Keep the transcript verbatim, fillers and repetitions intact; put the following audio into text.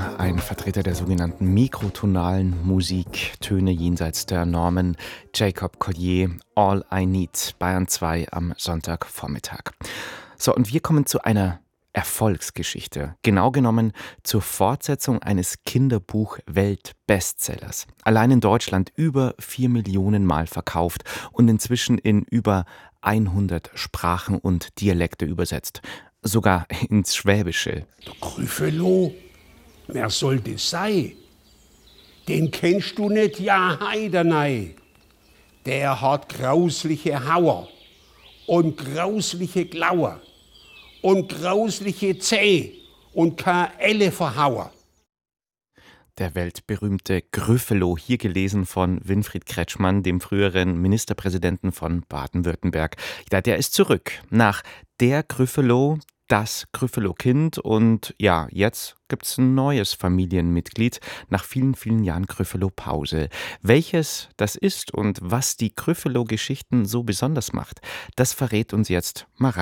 ein Vertreter der sogenannten mikrotonalen Musik, Töne jenseits der Normen, Jacob Collier, All I Need, Bayern zwei am Sonntagvormittag. So, und wir kommen zu einer Erfolgsgeschichte, genau genommen zur Fortsetzung eines Kinderbuch-Weltbestsellers. Allein in Deutschland über vier Millionen Mal verkauft und inzwischen in über hundert Sprachen und Dialekte übersetzt. Sogar ins Schwäbische. Gryffalo, wer soll das sein? Den kennst du nicht, ja heidernei. Der hat grausliche Hauer und grausliche Glauer und grausliche Zeh und keine Elle verhauer. Der weltberühmte Gryffalo, hier gelesen von Winfried Kretschmann, dem früheren Ministerpräsidenten von Baden-Württemberg. Ja, der ist zurück nach Der Gryffalo, das Gryffalo-Kind, und ja, jetzt gibt's ein neues Familienmitglied nach vielen, vielen Jahren Gryffalo-Pause. Welches das ist und was die Gryffalo-Geschichten so besonders macht, das verrät uns jetzt Mareike